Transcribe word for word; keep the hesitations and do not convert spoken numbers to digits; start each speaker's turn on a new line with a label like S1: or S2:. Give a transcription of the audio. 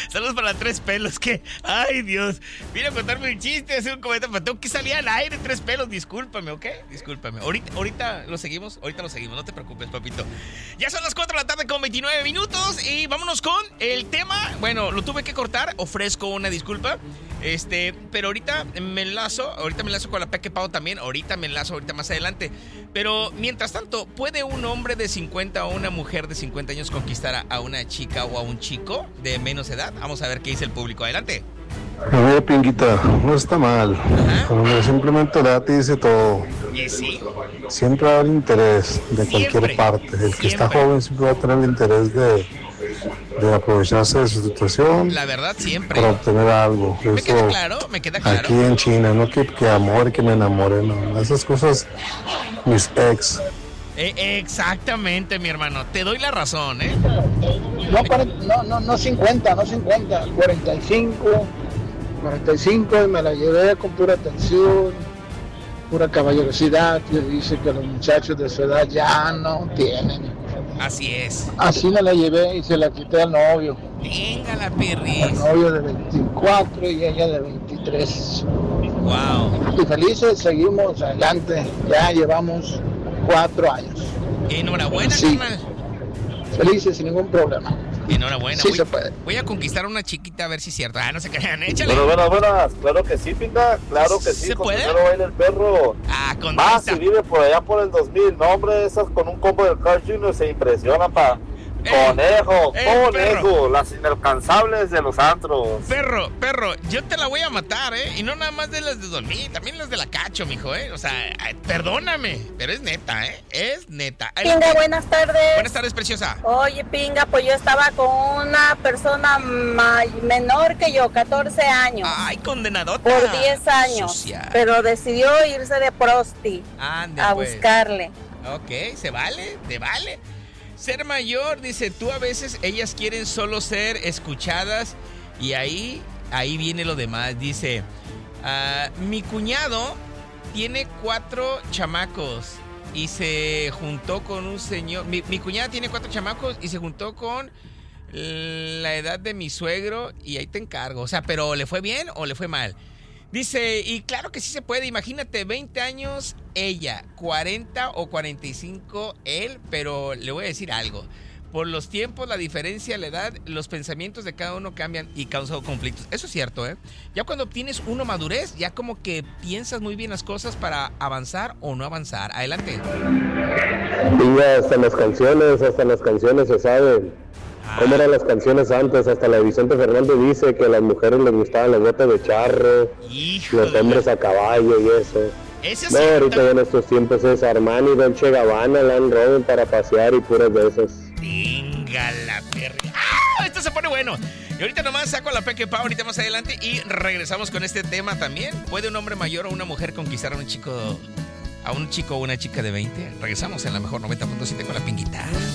S1: Saludos para Tres Pelos, que... Ay, Dios. Vine a contarme un chiste, hacer un comentario, pero tengo que salir al aire, Tres Pelos. Discúlpame, ¿ok? Discúlpame. Ahorita, ahorita lo seguimos, ahorita lo seguimos. No te preocupes, papito. Ya son las cuatro de la tarde con veintinueve minutos y vámonos con el tema. Bueno, lo tuve que cortar, ofrezco una disculpa. Este, pero ahorita me enlazo, ahorita me enlazo con la Peque Pau también. Ahorita me enlazo, ahorita más adelante. Pero mientras tanto, ¿puede un hombre de cincuenta o una mujer de cincuenta años conquistar a, a una chica o a un chico de menos edad? Vamos a ver qué dice el público. Adelante.
S2: Mira, Pinguita, no está mal. Cuando simplemente la edad te dice todo.
S1: ¿Y sí?
S2: Siempre va a haber interés de
S1: Siempre.
S2: cualquier parte. El que
S1: Siempre.
S2: está joven siempre va a tener el interés de, de aprovecharse de su situación.
S1: La verdad, siempre.
S2: Para obtener algo.
S1: Me
S2: Eso,
S1: queda claro, me queda claro.
S2: aquí en China, no que, que amor, que me enamore, no. Esas cosas, mis ex.
S1: Eh, exactamente, mi hermano. Te doy la razón, ¿eh?
S3: No, no, no, no cincuenta, no cincuenta, cuarenta y cinco, cuarenta y cinco y me la llevé con pura atención, pura caballerosidad. Y dice que los muchachos de su edad ya no tienen.
S1: Así es.
S3: Así me la llevé y se la quité al novio.
S1: Venga la perris.
S3: El novio de veinticuatro y ella de veintitrés.
S1: Wow.
S3: Y felices, seguimos adelante. Ya llevamos cuatro años.
S1: Enhorabuena,
S3: sí.
S1: carnal.
S3: Felices, sin ningún problema.
S1: Enhorabuena.
S3: Sí
S1: voy,
S3: se puede.
S1: Voy a conquistar a una chiquita a ver si es cierto. Ah, no se crean, échale.
S4: Bueno, buenas, buenas. Claro que sí, Pinga. Claro que sí.
S1: ¿Se puede?
S4: Primero baila el perro.
S1: Ah, con
S4: Más si vive por allá por el dos mil. No, hombre, esas con un combo del Carl junior se impresionan, pa.
S1: Eh,
S4: Conejo,
S1: eh,
S4: conejo,
S1: perro.
S4: las inalcanzables de los antros.
S1: Perro, perro, yo te la voy a matar, ¿eh? Y no nada más de las de dormir, también las de la Cacho, mijo, ¿eh? O sea, ay, perdóname, pero es neta, ¿eh? Es neta. Ay,
S5: Pinga, buenas tardes.
S1: Buenas tardes, preciosa.
S5: Oye, Pinga, pues yo estaba con una persona may- menor que yo, catorce años.
S1: Ay, condenadota.
S5: Por diez años.
S1: Sucia.
S5: Pero decidió irse de prosti
S1: Ande,
S5: a
S1: pues.
S5: buscarle.
S1: Ok, se vale, te vale. Ser mayor, dice, tú a veces ellas quieren solo ser escuchadas y ahí, ahí viene lo demás. Dice, ah, mi cuñado tiene cuatro chamacos y se juntó con un señor. Mi, mi cuñada tiene cuatro chamacos y se juntó con la edad de mi suegro y ahí te encargo. O sea, pero ¿le fue bien o le fue mal? Dice, y claro que sí se puede, imagínate, veinte años ella, cuarenta o cuarenta y cinco él, pero le voy a decir algo. Por los tiempos, la diferencia, la edad, los pensamientos de cada uno cambian y causan conflictos. Eso es cierto, ¿eh? Ya cuando obtienes uno madurez, ya como que piensas muy bien las cosas para avanzar o no avanzar. Adelante.
S2: Mira, hasta las canciones, hasta las canciones se saben. ¿Cómo eran las canciones antes? Hasta la de Vicente Fernández dice que a las mujeres les gustaban las botas de charro,
S1: Híjole.
S2: los hombres a caballo y eso.
S1: Ese es
S2: No,
S1: cierto.
S2: ahorita en estos tiempos es Armani, Dolce Gabbana, Land Rover para pasear y puras de esas.
S1: Venga la perra. ¡Ah! Esto se pone bueno. Y ahorita nomás saco a la Peque Pau, ahorita más adelante y regresamos con este tema también. ¿Puede un hombre mayor o una mujer conquistar a un chico, a un chico o una chica de veinte? Regresamos en la mejor noventa punto siete con la Pinguita.